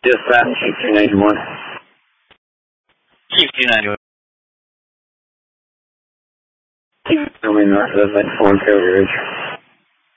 Dispatch, Chief 291. Chief 291. Keep filming north of that 4 Taylor Ridge.